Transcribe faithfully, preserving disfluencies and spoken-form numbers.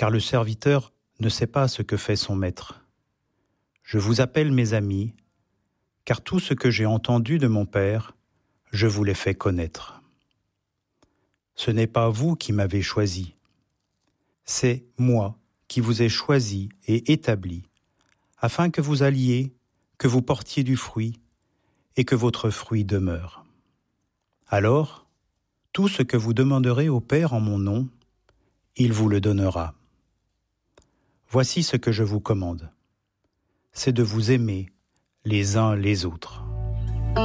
car le serviteur ne sait pas ce que fait son maître. Je vous appelle mes amis, car tout ce que j'ai entendu de mon Père, je vous l'ai fait connaître. Ce n'est pas vous qui m'avez choisi, c'est moi qui vous ai choisi et établi, afin que vous alliez, que vous portiez du fruit, et que votre fruit demeure. Alors, tout ce que vous demanderez au Père en mon nom, il vous le donnera. Voici ce que je vous commande, c'est de vous aimer les uns les autres.